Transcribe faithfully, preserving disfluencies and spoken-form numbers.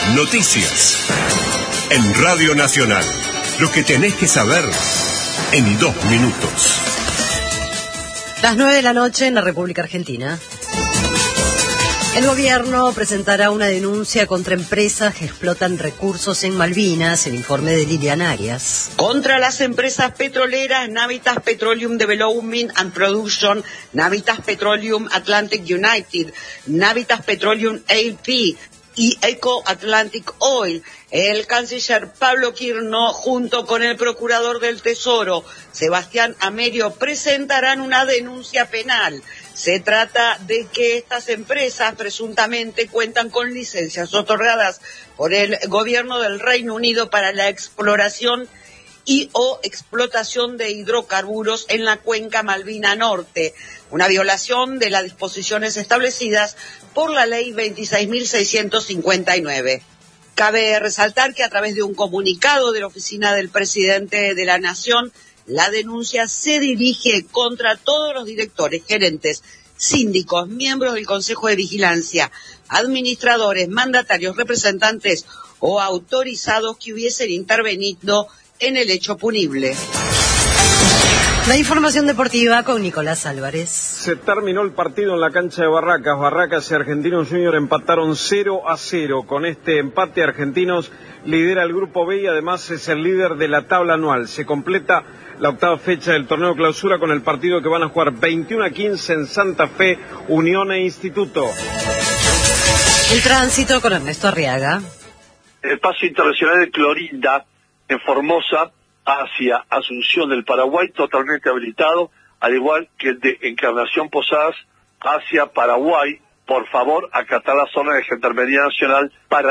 Noticias. En Radio Nacional. Lo que tenés que saber en dos minutos. Las nueve de la noche en la República Argentina. El gobierno presentará una denuncia contra empresas que explotan recursos en Malvinas, el informe de Lilian Arias. Contra las empresas petroleras Navitas Petroleum Development and Production, Navitas Petroleum Atlantic United, Navitas Petroleum A P y Eco Atlantic Oil. El canciller Pablo Quirno, junto con el procurador del Tesoro, Sebastián Amerio, presentarán una denuncia penal. Se trata de que estas empresas presuntamente cuentan con licencias otorgadas por el gobierno del Reino Unido para la exploración y o explotación de hidrocarburos en la cuenca Malvina Norte, una violación de las disposiciones establecidas por la ley veintiséis mil seiscientos cincuenta y nueve. Cabe resaltar que a través de un comunicado de la oficina del presidente de la Nación, la denuncia se dirige contra todos los directores, gerentes, síndicos, miembros del Consejo de Vigilancia, administradores, mandatarios, representantes o autorizados que hubiesen intervenido en el hecho punible. La información deportiva con Nicolás Álvarez. Se terminó el partido en la cancha de Barracas. Barracas y Argentinos Junior empataron cero a cero. Con este empate, Argentinos lidera el grupo B y además es el líder de la tabla anual. Se completa la octava fecha del torneo clausura con el partido que van a jugar veintiuno a quince en Santa Fe, Unión e Instituto. El tránsito con Ernesto Arriaga. El paso internacional de Clorinda en Formosa hacia Asunción del Paraguay totalmente habilitado, al igual que el de Encarnación Posadas hacia Paraguay. Por favor, acatar la zona de Gendarmería Nacional para